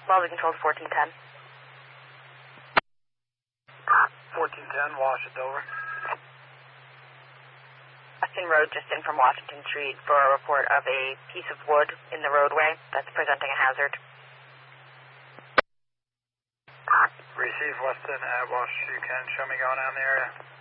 Lobby control 1410. 1410, Washington, over. Weston Road, just in from Washington Street for a report of a piece of wood in the roadway that's presenting a hazard. Receive Weston at Washington. Show me going out in the area.